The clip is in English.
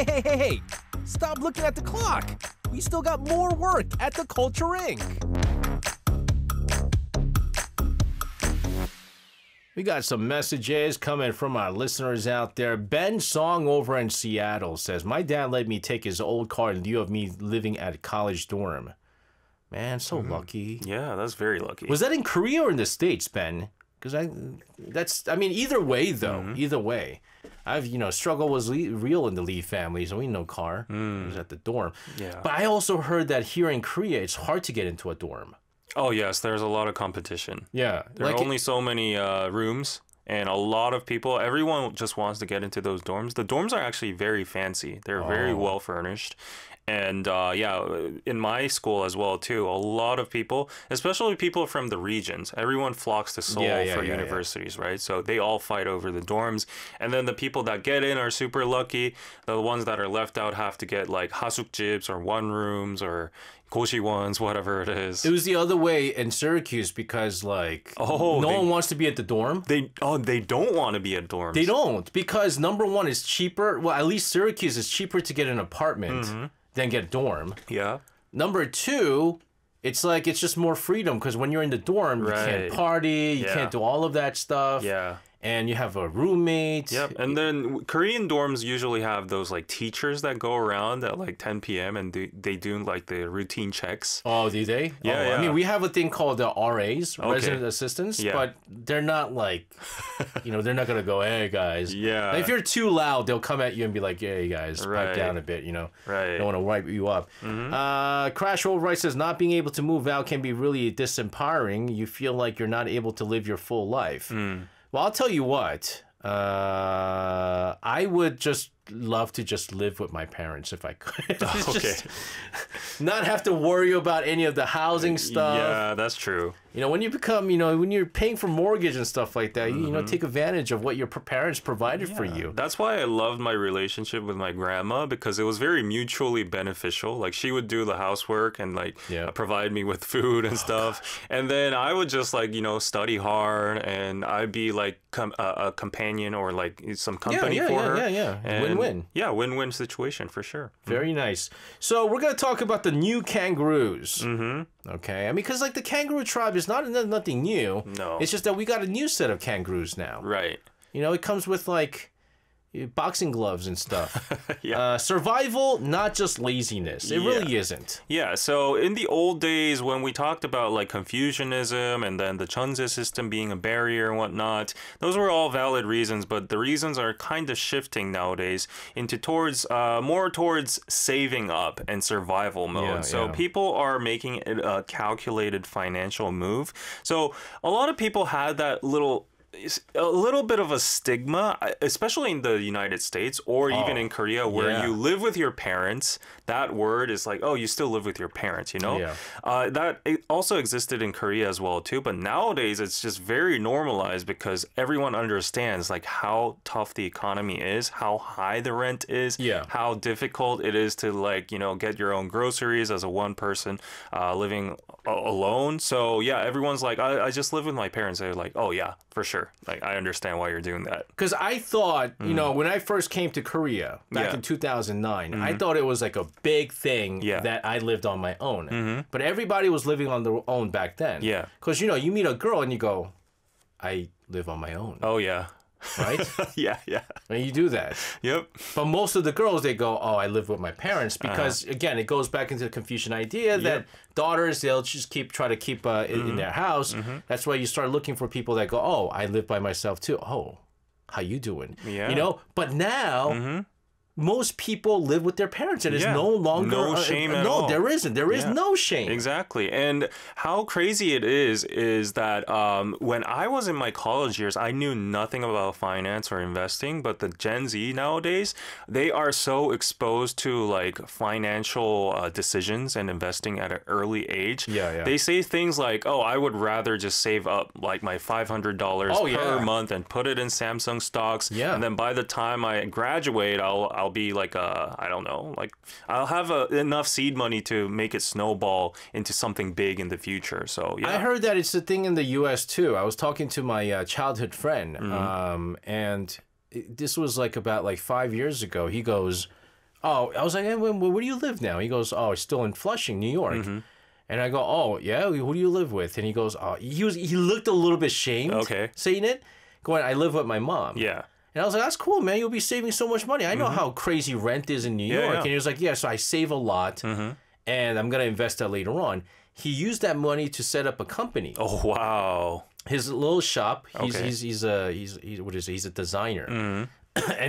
Hey! Stop looking at the clock! We still got more work at the Culture Inc. We got some messages coming from our listeners out there. Ben Song over in Seattle says, my dad let me take his old car in lieu of me living at a college dorm. Man, so lucky. Yeah, that's very lucky. Was that in Korea or in the States, Ben? Because I mean, either way, though, either way. Struggle was real in the Lee family, so we had no car. It was at the dorm. Yeah. But I also heard that here in Korea, it's hard to get into a dorm. Oh, yes, there's a lot of competition. Yeah. There are only so many rooms, and a lot of people, everyone just wants to get into those dorms. The dorms are actually very fancy. They're very well furnished. And in my school as well, too, a lot of people, especially people from the regions, everyone flocks to Seoul for universities, right? So they all fight over the dorms. And then the people that get in are super lucky. The ones that are left out have to get like hasukjibs or one rooms or goshi-wons, whatever it is. It was the other way in Syracuse because, like, no one wants to be at the dorm. They don't want to be at dorms. They don't, because number one, it's cheaper. Well, at least Syracuse is cheaper to get an apartment than get a dorm. Yeah. Number two, it's just more freedom because when you're in the dorm, you can't party, you can't do all of that stuff. Yeah. And you have a roommate. Yep. And then Korean dorms usually have those like teachers that go around at like 10 p.m. and they do like the routine checks. Oh, do they? Yeah, I mean, we have a thing called the RAs, resident assistants, but they're not like, they're not going to go, hey, guys. Yeah. Like, if you're too loud, they'll come at you and be like, hey, guys, pipe down a bit, Right. Don't want to wipe you up. Crash Override says, not being able to move out can be really disempowering. You feel like you're not able to live your full life. Well, I'll tell you what. I would just love to just live with my parents if I could. Just not have to worry about any of the housing stuff. Yeah, that's true. When you become, when you're paying for mortgage and stuff like that, take advantage of what your parents provided for you. That's why I loved my relationship with my grandma, because it was very mutually beneficial. Like, she would do the housework and provide me with food and stuff. And then I would just study hard, and I'd be like a companion or like some company for her. Win-win. Yeah, win-win situation for sure. Very nice. So we're going to talk about the new kangaroos. Okay, I mean, because like the kangaroo tribe is nothing new. No. It's just that we got a new set of kangaroos now. Right. It comes with like boxing gloves and stuff. Survival, not just laziness. It really isn't. Yeah, so in the old days when we talked about like Confucianism and then the Chunse system being a barrier and whatnot, those were all valid reasons, but the reasons are kind of shifting nowadays into more towards saving up and survival mode. People are making it a calculated financial move. So a lot of people had that a little bit of a stigma, especially in the United States or even in Korea, where you live with your parents. That word is like, oh, you still live with your parents, That it also existed in Korea as well, too. But nowadays, it's just very normalized because everyone understands like how tough the economy is, how high the rent is, how difficult it is to get your own groceries as a one person living alone. So everyone's like, I just live with my parents. They're like, oh yeah, for sure. Like, I understand why you're doing that. Because I thought, when I first came to Korea back in 2009, I thought it was like a big thing that I lived on my own. But everybody was living on their own back then. Yeah. Because, you meet a girl and you go, I live on my own. Oh, yeah. Right? Yeah. And you do that. Yep. But most of the girls, they go, oh, I live with my parents. Because, again, it goes back into the Confucian idea that daughters, they'll just try to keep in their house. That's why you start looking for people that go, oh, I live by myself too. Oh, how you doing? Yeah. But now... most people live with their parents, and it's no longer no shame at all. No, there isn't. There is no shame. Exactly. And how crazy it is that when I was in my college years, I knew nothing about finance or investing, but the Gen Z nowadays, they are so exposed to like financial decisions and investing at an early age. They say things like, oh, I would rather just save up like my $500 per month and put it in Samsung stocks. And then by the time I graduate, I'll be like I don't know, like I'll have enough seed money to make it snowball into something big in the future. So I heard that it's a thing in the U.S. too. I was talking to my childhood friend, and this was like about 5 years ago. He goes, oh, I was like, hey, where do you live now? He goes, oh, still in Flushing, New York. And I go, oh, yeah, who do you live with? And he goes, oh, he looked a little bit shamed saying it, going, I live with my mom. Yeah. And I was like, that's cool, man. You'll be saving so much money. I know how crazy rent is in New York. And he was like, yeah, so I save a lot, and I'm going to invest that later on. He used that money to set up a company. Oh, wow. His little shop. He's a designer. And